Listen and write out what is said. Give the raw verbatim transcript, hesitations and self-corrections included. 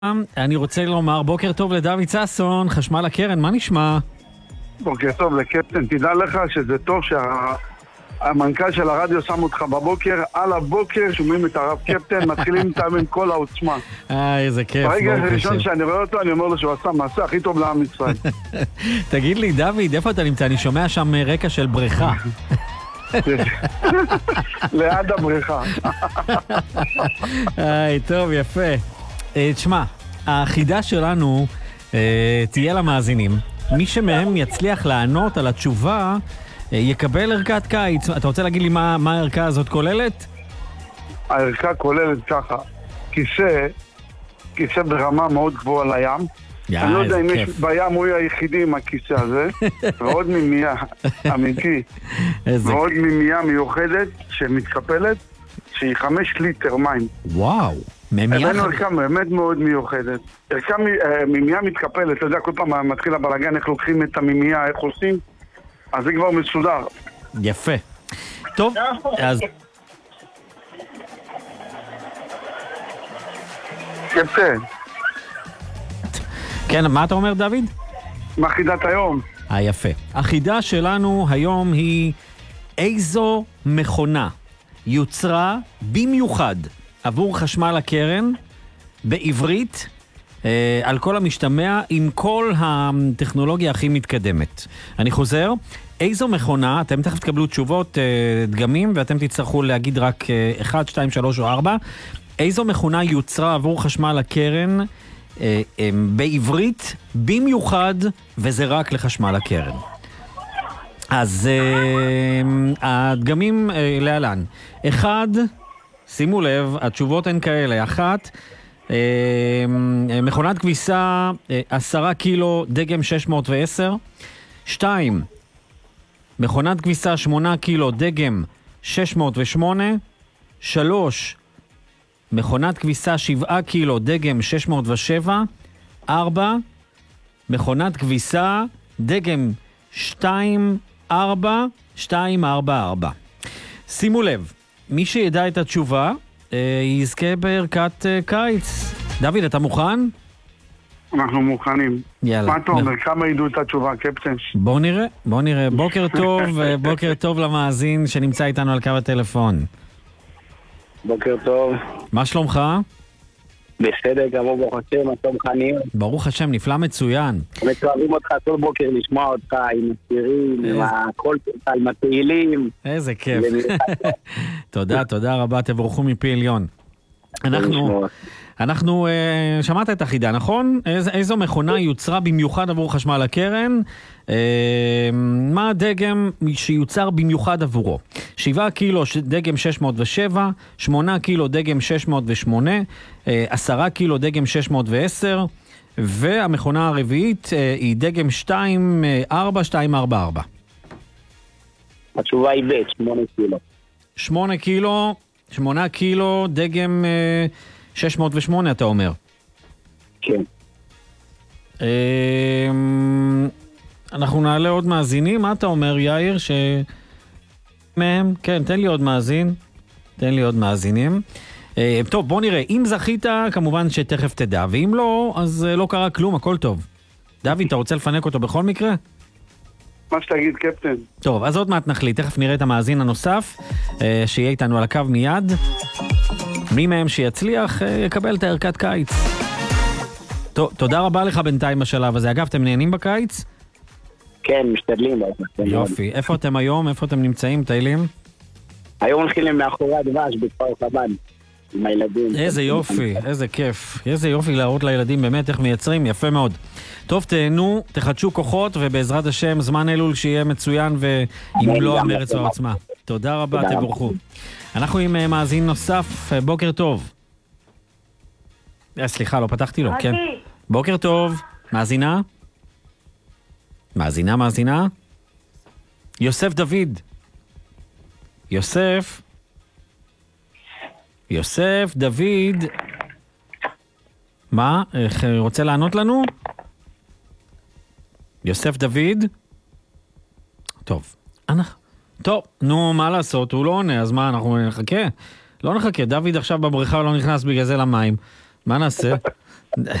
אני רוצה לומר בוקר טוב לדוד ששון, חשמל הקרן, מה נשמע? בוקר טוב לקפטן, תדע לך שזה טוב שהמנכ"ל של הרדיו שם אותך בבוקר, על הבוקר שומעים את הרב קפטן, מתחילים איתם עם כל העוצמה. אה, איזה כיף. ברגע הראשון שאני רואה אותו, אני אומר לו שהוא עשה מעשה הכי טוב לעם ישראל. תגיד לי, דוד, איפה אתה נמצא? אני שומע שם רקע של בריכה. ליד הבריכה. היי, טוב, יפה. תשמע, החידה שלנו תהיה למאזינים. מי שמהם יצליח לענות על התשובה, יקבל ערכת קיץ. אתה רוצה להגיד לי מה, מה הערכה הזאת כוללת? הערכה כוללת ככה, כיסא, כיסא ברמה מאוד גבוהה לים. יא, אני לא יודע אם כיף. יש בים הוא היחידי עם הכיסא הזה, ועוד מימייה אמיתי, איזה... ועוד מימייה מיוחדת שמתקפלת, שהיא חמש ליטר מים. וואו, ממייה... הבאנו ערכה באמת מאוד מיוחדת. ערכה מימייה מתקפלת, אתה יודע, כל פעם מתחיל הבלגן איך לוקחים את המימייה, איך עושים, אז זה כבר מסודר. יפה. טוב, אז... קפטן, כן, מה אתה אומר, דוד? מה חידת היום? אה, יפה. החידה שלנו היום היא איזו מכונה יוצרה במיוחד עבור חשמל הקרן בעברית, אה, על כל המשתמע עם כל הטכנולוגיה הכי מתקדמת. אני חוזר, איזו מכונה, אתם תכף תקבלו תשובות, אה, דגמים, ואתם תצטרכו להגיד רק אה, אחד, שתיים, שלוש או ארבע. איזו מכונה יוצרה עבור חשמל הקרן אה, אה, בעברית במיוחד, וזה רק לחשמל הקרן. אז אה, הדגמים אה, להלן. אחד, שימו לב, התשובות הן כאלה. אחת, אה, מכונת כביסה אה, עשרה קילו דגם שש מאות ועשר. שתיים, מכונת כביסה שמונה קילו דגם שש מאות ושמונה. שלוש, מכונת כביסה שבעה קילו דגם שש מאות ושבע. ארבע, מכונת כביסה דגם שתיים ארבע שתיים ארבע ארבע. שימו לב, מי שידע את התשובה אה, יזכה בערכת אה, קיץ. דוד, אתה מוכן? אנחנו מוכנים. יאללה. מה אתה אומר? כמה ידעו את התשובה, קפטן? בוא נראה, בוא נראה. בוקר טוב, בוקר טוב למאזין שנמצא איתנו על קו הטלפון. בוקר טוב. מה שלומך? בסדר גמור, ברוך השם, מה שלומך ניר? ברוך השם, נפלא מצוין. באמת אוהבים אותך כל בוקר לשמוע אותך עם השירים, עם הקול שלך, עם התהילים. איזה כיף. תודה, תודה רבה, תבורכו מפי עליון. אנחנו, אנחנו, uh, שמעת את החידה, נכון? איז, איזו מכונה יוצרה במיוחד עבור חשמל הקרן? Uh, מה הדגם שיוצר במיוחד עבורו? שבעה קילו דגם שש מאות ושבע, שמונה קילו דגם שש מאות ושמונה, uh, עשרה קילו דגם שש מאות ועשר, והמכונה הרביעית uh, היא דגם שתיים ארבע שתיים ארבע ארבע. התשובה היא ב', שמונה קילו. שמונה קילו, שמונה קילו דגם uh, שש מאות ושמונה, אתה אומר. כן. Uh, אנחנו נעלה עוד מאזינים. מה אתה אומר, יאיר? ש... מהם? כן, תן לי עוד מאזין. תן לי עוד מאזינים. Uh, טוב, בוא נראה. אם זכית, כמובן שתכף תדע. ואם לא, אז uh, לא קרה כלום, הכל טוב. דוד, אתה רוצה לפנק אותו בכל מקרה? מה שתגיד, קפטן. טוב, אז עוד מעט נחליט. תכף נראה את המאזין הנוסף, uh, שיהיה איתנו על הקו מיד. מי מהם שיצליח, uh, יקבל את הערכת קיץ. טוב, תודה רבה לך בינתיים בשלב הזה. אגב, אתם נהנים בקיץ? כן, משתדלים. יופי. איפה אתם היום? איפה אתם נמצאים, טיילים? היום הולכים מאחורי הדבש בכפר חב"ד עם הילדים. איזה יופי, איזה כיף. איזה יופי להראות לילדים באמת איך מייצרים, יפה מאוד. טוב, תהנו, תחדשו כוחות, ובעזרת השם זמן אלול שיהיה מצוין, ואם לא המרץ והעוצמה. תודה רבה, תבורכו. אנחנו עם מאזין נוסף, בוקר טוב. סליחה, לא פתחתי לו, כן. בוקר טוב, מאזינה? מאזינה, מאזינה? יוסף דוד. יוסף? יוסף דוד. מה? איך רוצה לענות לנו? יוסף דוד? טוב. אנחנו... טוב, נו, מה לעשות? הוא לא עונה, אז מה, אנחנו נחכה? לא נחכה, דוד עכשיו בבריכה לא נכנס בגלל זה למים. מה נעשה?